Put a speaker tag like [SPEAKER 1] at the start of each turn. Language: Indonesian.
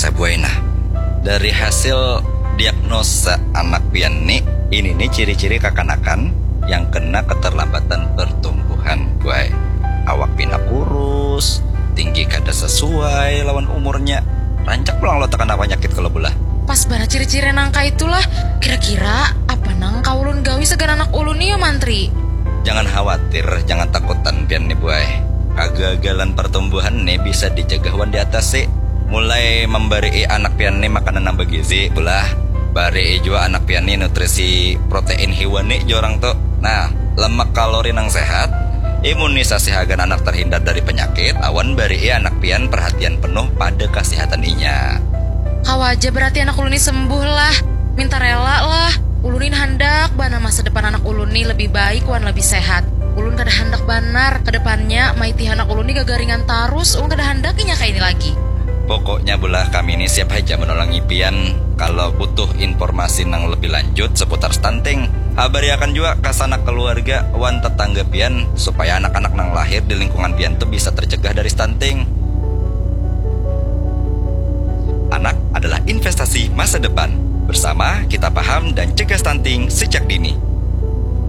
[SPEAKER 1] Buaina. Dari hasil diagnosa anak pian ini nih ciri-ciri kekanakan yang kena keterlambatan pertumbuhan buai. Awak pina kurus, tinggi kada sesuai lawan umurnya. Rancak pulang lo tekan penyakit kalau belah.
[SPEAKER 2] Pas bara ciri-ciri nangka itulah, kira-kira apa nang kaulun gawi segan anak ulun nih ya mantri?
[SPEAKER 1] Jangan khawatir, jangan takutan pian nih buai. Kegagalan pertumbuhan nih bisa dicegahwan di atas sih. Mulai memberi anak pian nih makanan yang bergizi belah. Bari juga anak pian nih nutrisi protein hewani jorang tuh. Nah, lemak kalori nang sehat, imunisasi agar anak terhindar dari penyakit. Awan bari anak pian perhatian penuh pada kesehatan inya.
[SPEAKER 2] Kawaja berarti anak ulun ini sembuh lah. Minta rela lah. Ulunin hendak bana masa depan anak ulun ini lebih baik wan lebih sehat. Ulun kada hendak banar kedepannya maiti anak ulun ini gagaringan tarus. Ulun kada hendakinya kayak ini lagi.
[SPEAKER 1] Pokoknya belah kami ini siap aja menolongi pian. Kalau butuh informasi yang lebih lanjut seputar stunting, abariakan juga ke sanak keluarga wan tetangga pian supaya anak-anak nang lahir di lingkungan pian tuh bisa tercegah dari stunting. Anak adalah investasi masa depan. Bersama kita paham dan cegah stunting sejak dini.